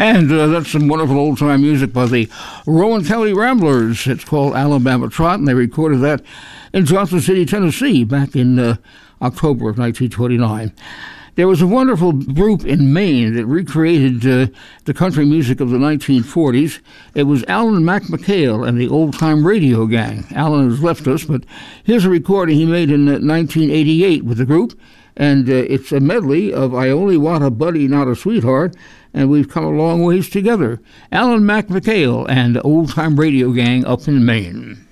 And that's some wonderful old-time music by the Rowan County Ramblers. It's called Alabama Trot, and they recorded that in Johnson City, Tennessee, back in October of 1929. There was a wonderful group in Maine that recreated the country music of the 1940s. It was Alan McMahail and the Old Time Radio Gang. Alan has left us, but here's a recording he made in 1988 with the group, and it's a medley of I Only Want a Buddy, Not a Sweetheart, and we've come a long ways together. Alan McMahail and Old Time Radio Gang up in Maine.